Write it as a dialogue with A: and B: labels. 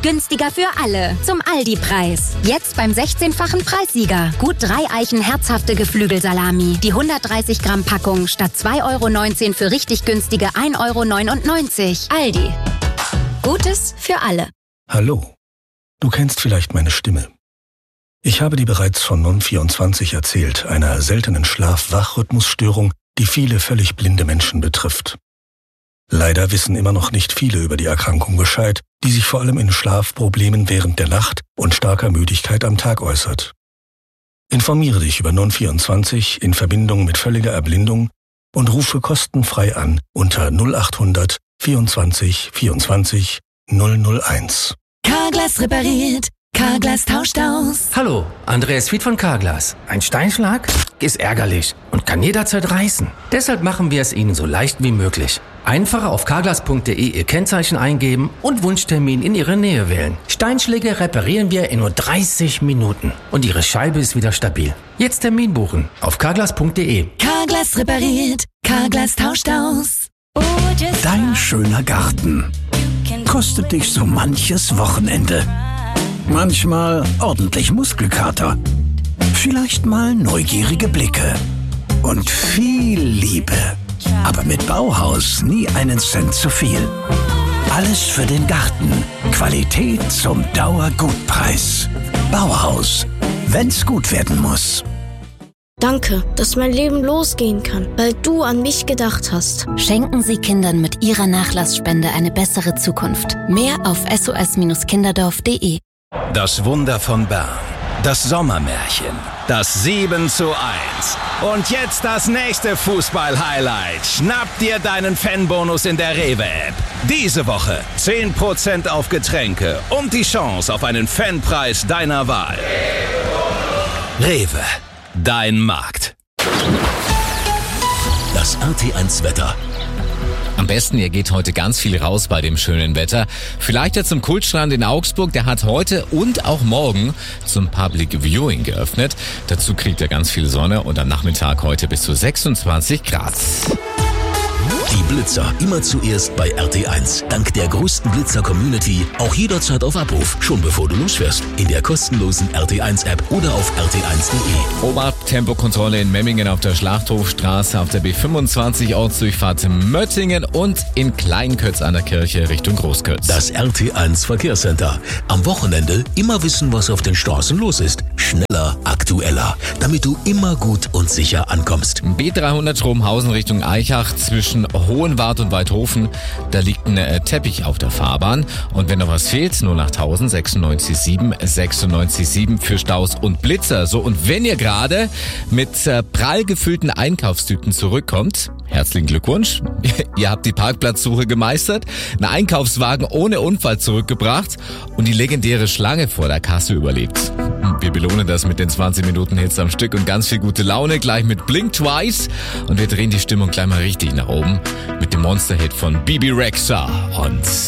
A: Günstiger für alle. Zum Aldi-Preis. Jetzt beim 16-fachen Preissieger. Gut 3 Eichen herzhafte Geflügelsalami. Die 130 Gramm Packung statt 2,19 € für richtig günstige 1,99 €. Aldi. Gutes für alle.
B: Hallo. Du kennst vielleicht meine Stimme. Ich habe dir bereits von Non24 erzählt, einer seltenen Schlaf-Wach-Rhythmusstörung, die viele völlig blinde Menschen betrifft. Leider wissen immer noch nicht viele über die Erkrankung Bescheid, die sich vor allem in Schlafproblemen während der Nacht und starker Müdigkeit am Tag äußert. Informiere dich über Non24 in Verbindung mit völliger Erblindung und rufe kostenfrei an unter 0800 24 24 001.
C: Carglass repariert, Carglass tauscht aus.
D: Hallo, Andreas Fied von Carglass. Ein Steinschlag ist ärgerlich und kann jederzeit reißen. Deshalb machen wir es Ihnen so leicht wie möglich. Einfach auf carglass.de Ihr Kennzeichen eingeben und Wunschtermin in Ihrer Nähe wählen. Steinschläge reparieren wir in nur 30 Minuten und Ihre Scheibe ist wieder stabil. Jetzt Termin buchen auf carglass.de.
C: Carglass repariert, Carglass tauscht aus.
E: Dein schöner Garten kostet dich so manches Wochenende. Manchmal ordentlich Muskelkater. Vielleicht mal neugierige Blicke. Und viel Liebe. Aber mit Bauhaus nie einen Cent zu viel. Alles für den Garten. Qualität zum Dauergutpreis. Bauhaus. Wenn's gut werden muss.
F: Danke, dass mein Leben losgehen kann, weil du an mich gedacht hast.
G: Schenken Sie Kindern mit Ihrer Nachlassspende eine bessere Zukunft. Mehr auf sos-kinderdorf.de.
H: Das Wunder von Bern. Das Sommermärchen. Das 7:1. Und jetzt das nächste Fußball-Highlight. Schnapp dir deinen Fanbonus in der Rewe-App. Diese Woche 10% auf Getränke und die Chance auf einen Fanpreis deiner Wahl. Rewe. Dein Markt.
I: Das RT1 Wetter. Am besten, ihr geht heute ganz viel raus bei dem schönen Wetter. Vielleicht ja zum Kultstrand in Augsburg, der hat heute und auch morgen zum Public Viewing geöffnet. Dazu kriegt er ganz viel Sonne und am Nachmittag heute bis zu 26 Grad.
J: Die Blitzer immer zuerst bei RT1. Dank der größten Blitzer-Community auch jederzeit auf Abruf, schon bevor du losfährst. In der kostenlosen RT1-App oder auf rt1.de.
I: Obacht, Tempokontrolle in Memmingen auf der Schlachthofstraße, auf der B25 Ortsdurchfahrt Möttingen und in Kleinkötz an der Kirche Richtung Großkötz.
J: Das RT1 Verkehrscenter. Am Wochenende immer wissen, was auf den Straßen los ist. Schneller, aktueller, damit du immer gut und sicher ankommst.
I: B300 Stromhausen Richtung Eichach zwischen Hohenwart und Weidhofen, da liegt ein Teppich auf der Fahrbahn. Und wenn noch was fehlt, nur nach 1000 96,7 für Staus und Blitzer. So, und wenn ihr gerade mit prall gefüllten Einkaufstüten zurückkommt, herzlichen Glückwunsch. Ihr habt die Parkplatzsuche gemeistert, einen Einkaufswagen ohne Unfall zurückgebracht und die legendäre Schlange vor der Kasse überlebt. Wir belohnen das mit den 20 Minuten Hits am Stück und ganz viel gute Laune, gleich mit Blink Twice. Und wir drehen die Stimmung gleich mal richtig nach oben mit dem Monster-Hit von Bibi Rexha und